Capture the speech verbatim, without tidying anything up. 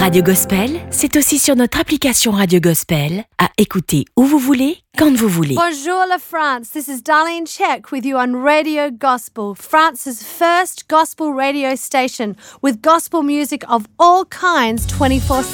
Radio Gospel, c'est aussi sur notre application Radio Gospel, à écouter où vous voulez, quand vous voulez. Bonjour la France, this is Darlene Check with you on Radio Gospel, France's first gospel radio station with gospel music of all kinds twenty-four